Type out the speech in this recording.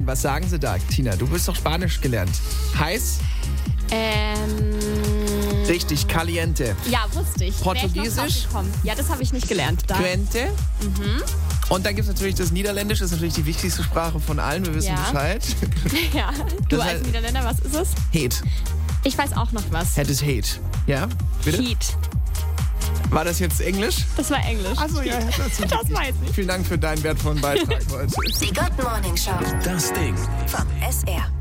Was sagen sie da, Tina? Du bist doch Spanisch gelernt. Heiß? Richtig, caliente. Ja, wusste ich. Portugiesisch? Ja, das habe ich nicht gelernt. Da. Quente? Und dann gibt es natürlich das Niederländische, das ist natürlich die wichtigste Sprache von allen. Wir wissen Bescheid. Ja, du Das als heißt- Niederländer, was ist es? Heet. Ich weiß auch noch was. Het is heet. Ja? Bitte? Heat. War das jetzt Englisch? Das war Englisch. Achso, ja. Das weiß ich. Vielen Dank für deinen wertvollen Beitrag heute. Die Good Morning Show. Das Ding. Vom SR.